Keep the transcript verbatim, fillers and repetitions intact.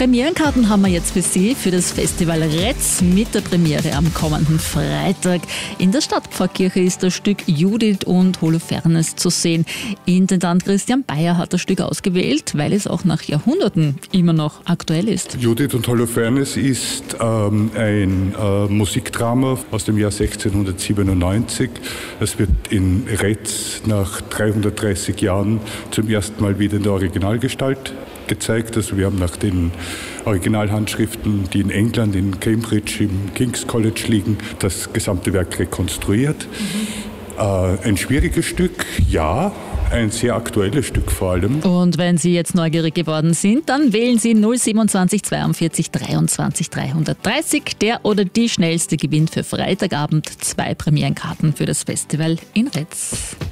Premierenkarten haben wir jetzt für Sie für das Festival Retz mit der Premiere am kommenden Freitag. In der Stadtpfarrkirche ist das Stück Judith und Holofernes zu sehen. Intendant Christian Bayer hat das Stück ausgewählt, weil es auch nach Jahrhunderten immer noch aktuell ist. Judith und Holofernes ist ähm, ein äh, Musikdrama aus dem Jahr sechzehnhundertsiebenundneunzig. Es wird in Retz nach dreihundertdreißig Jahren zum ersten Mal wieder in der Originalgestalt gezeigt. Also wir haben nach den Originalhandschriften, die in England, in Cambridge, im King's College liegen, das gesamte Werk rekonstruiert. Mhm. Äh, ein schwieriges Stück, ja. Ein sehr aktuelles Stück vor allem. Und wenn Sie jetzt neugierig geworden sind, dann wählen Sie null siebenundzwanzig zweiundvierzig dreiundzwanzig dreihundertdreißig. Der oder die schnellste gewinnt für Freitagabend zwei Premierenkarten für das Festival in Retz.